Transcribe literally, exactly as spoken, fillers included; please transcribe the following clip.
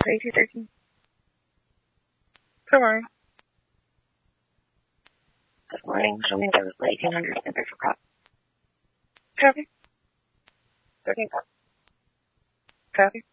twenty-two thirteen. Good morning. This morning, showing there was eighteen hundred in for crop. Copy. thirteen. Copy.